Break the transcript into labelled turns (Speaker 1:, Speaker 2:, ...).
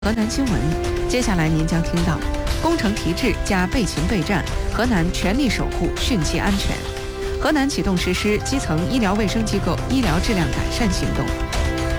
Speaker 1: 河南新闻，接下来您将听到：工程提质加备勤备战，河南全力守护汛期安全；河南启动实施基层医疗卫生机构医疗质量改善行动；